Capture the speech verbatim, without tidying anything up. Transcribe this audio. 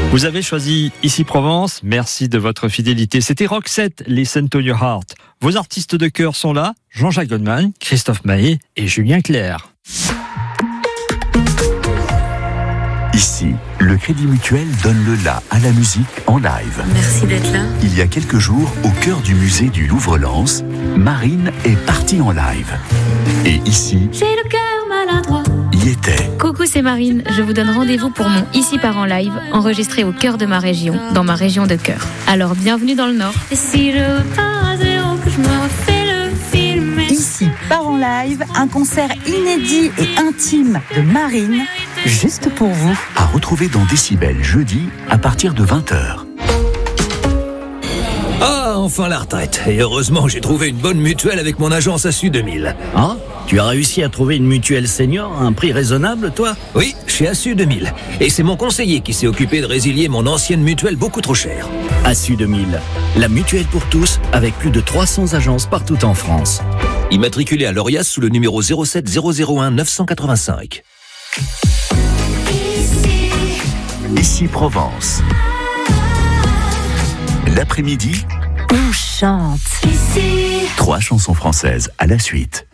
Vous avez choisi Ici Provence, merci de votre fidélité. C'était Roxette, Listen to Your Heart. Vos artistes de cœur sont là, Jean-Jacques Goldman, Christophe Maé et Julien Clerc. Ici, le Crédit Mutuel donne le la à la musique en live. Merci d'être là. Il y a quelques jours, au cœur du musée du Louvre-Lens, Marine est partie en live. Et ici, j'ai le cœur maladroit. Y était. Coucou, c'est Marine. Je vous donne rendez-vous pour mon Ici part en live, enregistré au cœur de ma région, dans ma région de cœur. Alors, bienvenue dans le Nord. Et si je pars à zéro, que je me refais le film. Ici part en live, un concert inédit et intime de Marine, juste pour vous. À retrouver dans Décibel jeudi à partir de vingt heures. Ah, enfin la retraite. Et heureusement, j'ai trouvé une bonne mutuelle avec mon agence Assu deux mille. Ah, tu as réussi à trouver une mutuelle senior à un prix raisonnable, toi ? Oui, chez Assu deux mille. Et c'est mon conseiller qui s'est occupé de résilier mon ancienne mutuelle beaucoup trop chère. Assu deux mille, la mutuelle pour tous, avec plus de trois cents agences partout en France. Immatriculé à l'Orias sous le numéro zéro sept zéro zéro un neuf cent quatre-vingt-cinq. Ici Provence. L'après-midi, On chante. trois chansons françaises à la suite.